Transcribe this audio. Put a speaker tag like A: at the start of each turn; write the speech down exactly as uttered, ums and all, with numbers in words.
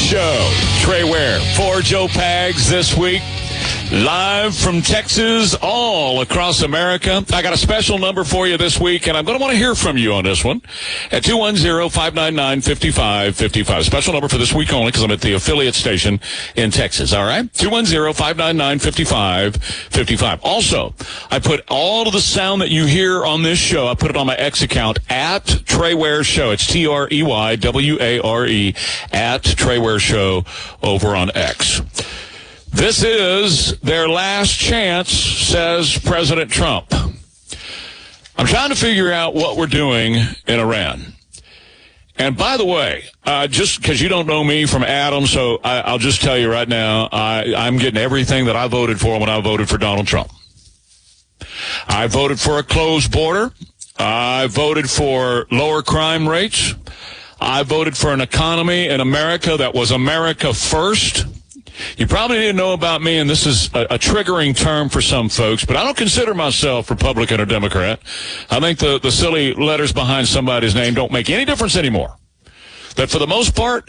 A: Show. Trey Ware for Joe Pags this week. Live from Texas, all across America. I got a special number for you this week, and I'm going to want to hear from you on this one at two one zero, five nine nine, five five five five. Special number for this week only because I'm at the affiliate station in Texas, all right? two one zero, five nine nine, five five five five. Also, I put all of the sound that you hear on this show, I put it on my X account, at Trey Ware Show. It's T R E Y W A R E, at Trey Ware Show over on X. This is their last chance, says President Trump. I'm trying to figure out what we're doing in Iran. And by the way, uh, just because you don't know me from Adam, so I, I'll just tell you right now, I, I'm getting everything that I voted for when I voted for Donald Trump. I voted for a closed border. I voted for lower crime rates. I voted for an economy in America that was America first. You probably didn't know about me, and this is a, a triggering term for some folks, but I don't consider myself Republican or Democrat. I think the, the silly letters behind somebody's name don't make any difference anymore. That for the most part,